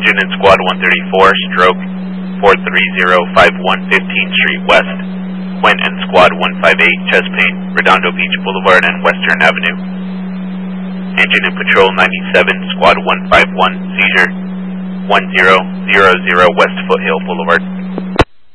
Engine in Squad 134, stroke 43051 15th Street West. Quint and Squad 158, chest pain, Redondo Beach Boulevard and Western Avenue. Engine in Patrol 97, Squad 151, seizure 1000 West Foothill Boulevard.